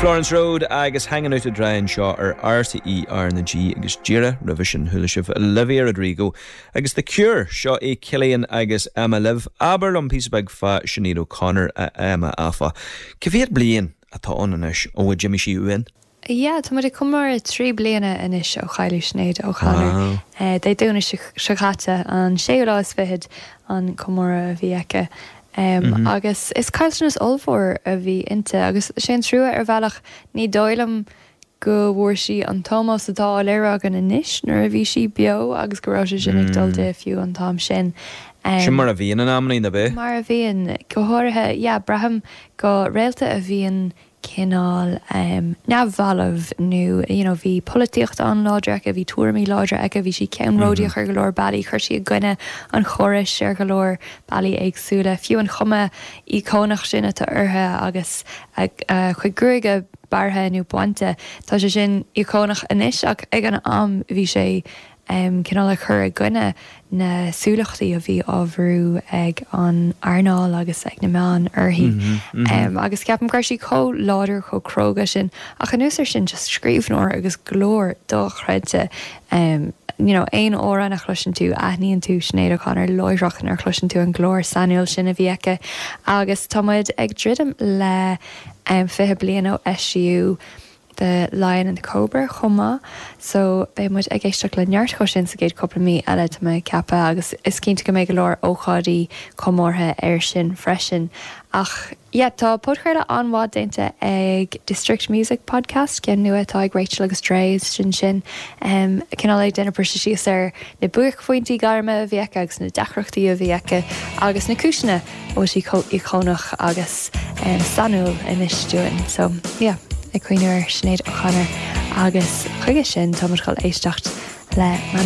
Florence Road agus hanging out a Brian Shaw RTE R&G agus Gira Revision Hulishif Olivia Rodrigo agus The Cure Shaw Killian agus Emma Liv aber on piece bag fa Sinead O'Connor Emma Alpha Kefir blian atá onish o Jimmy Sheehan. Yeah, tá mar cumar 3 bliana inis ó chailú Sinead O'Connor. They dúna siachata an séolás fihid an cumara bhí agus is cailsnas olmhór a bhí inte agus sé trúa bhealach ní dóilm go bhfuair si an Thomas atá léire gan inis nuair a bhí si bio agus go raibh sin ag dul de fiú an tám sin. Sin mar a bhíon an amnaí na bé? Mar a bhíon go háirithe, braham go réalta a bhíon cinál neamhhalamh nó bhí políocht an láidre a bhí tuairimí láidre a bhí si ceanróideach ar go leor bailí chuir si a gcuine an choris ar go leor bailí agsúla fiú an chuma icónach sin atá orthe agus chuig gruige bartha nó buanta tá sé sin icónach inis ach ag an am bhí sé cinál chur a gcuine na súlachtaí a bhí ábhrú ag an Arnáil agus ag na meán orthaí. Agus ceapan chuir sí có láidir có cróga sin ach an úsar sin just scríbhnóir agus glór do chreidte ein óra nach chluisin tú aithníonn tú Sinead O'Connor loireachan ar chluisin tú an glór Samuel sin a bhíocha agus támuid ag ddridim le 5 blian ó SU the Lion and the Cobra chuma so be muid ag éisteach le neart cho sin sa géad coppla mí eile tá mé ceapa agus is cinnte go méid go leor óchadaí comórtha ar sin freisin ach tá podchréile anmhád dénta ag District Music Podcast cean nua tá ag Rachel agus Dreis sin cinál ag denna persa síos ar na buach foiointí garma a bhíocha agus na decrochtaí a bhíocha agus na cúisina ó sí icónach agus sanúil inis dúin so ag cuioinú Sinead O'Connor agus chuige sin tá mar éisteacht le